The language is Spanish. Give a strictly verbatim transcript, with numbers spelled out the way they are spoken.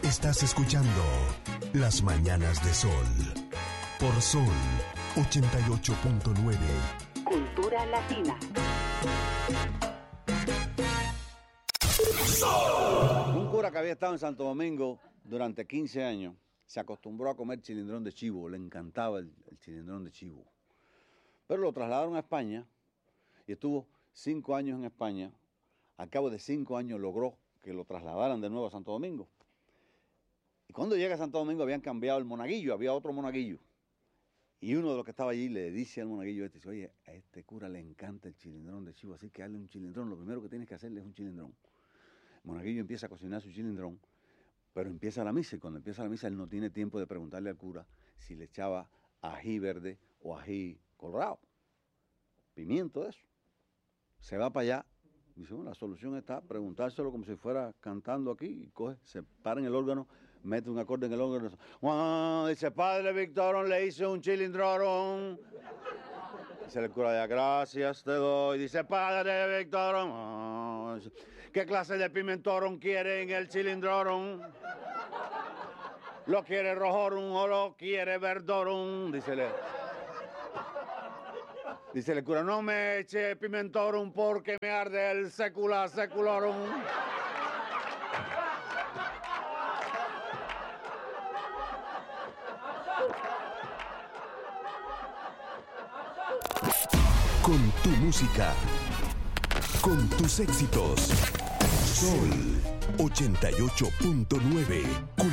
Estás escuchando Las Mañanas de Sol por Sol ochenta y ocho punto nueve. Cultura Latina. Un cura que había estado en Santo Domingo durante quince años se acostumbró a comer chilindrón de chivo, le encantaba el, el chilindrón de chivo. Pero lo trasladaron a España y estuvo cinco años en España. Al cabo de cinco años logró que lo trasladaran de nuevo a Santo Domingo. Y cuando llega a Santo Domingo habían cambiado el monaguillo, había otro monaguillo. Y uno de los que estaba allí le dice al monaguillo este, dice, oye, a este cura le encanta el chilindrón de chivo, así que hazle un chilindrón, lo primero que tienes que hacerle es un chilindrón. El monaguillo empieza a cocinar su chilindrón, pero empieza la misa, y cuando empieza la misa él no tiene tiempo de preguntarle al cura si le echaba ají verde o ají colorado, pimiento de eso. Se va para allá, dice, bueno, la solución está preguntárselo como si fuera cantando aquí, y coge, se para en el órgano, mete un acorde en el órgano, ¡ah! Dice, Padre Víctor, le hice un chilindrón. Dice el cura, ya, gracias te doy. Dice, Padre Víctor, ¡ah! ¿Qué clase de pimentorón quiere en el chilindrón? ¿Lo quiere rojorum o lo quiere verdorum? Dícele. Dice el cura, no me eche pimentorum porque me arde el secula seculorum. Con tu música, con tus éxitos. Sol ochenta y ocho punto nueve.